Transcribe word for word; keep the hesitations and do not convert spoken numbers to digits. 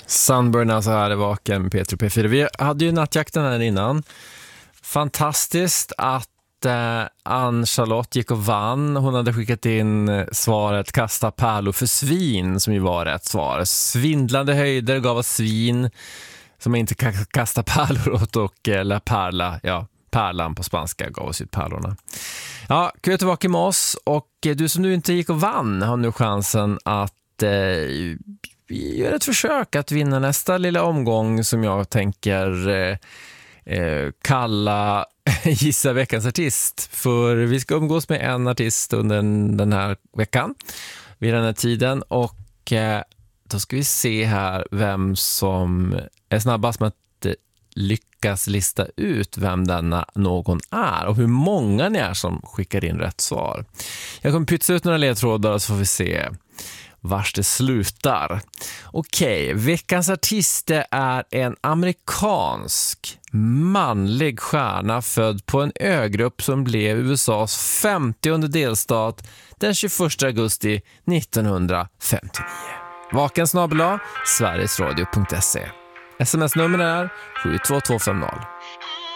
Sunburn alltså här i Vaken med Peter P fyra. Vi hade ju nattjakten här innan. Fantastiskt att eh, Ann-Charlotte gick och vann. Hon hade skickat in svaret kasta pärlor för svin, som ju var rätt svar. Svindlande höjder gav oss svin som inte kan kasta pärlor åt, och eh, la perla, ja, pärlan på spanska gav oss ut pärlorna. Ja, kul att du var vaken med oss, och eh, du som nu inte gick och vann har nu chansen att eh, vi gör ett försök att vinna nästa lilla omgång som jag tänker eh, eh, kalla Gissa veckans artist. För vi ska umgås med en artist under den här veckan vid den här tiden, och eh, då ska vi se här vem som är snabbast med att eh, lyckas lista ut vem denna någon är och hur många ni är som skickar in rätt svar. Jag kommer pytsa ut några ledtrådar så får vi se vars det slutar. Okej, veckans artist är en amerikansk manlig stjärna född på en ögrupp som blev U S A:s femtionde delstat den tjugoförsta augusti nittonhundrafemtionio. Vaken snabel-a sverigesradio punkt se. Sms-nummer är sju två två fem noll.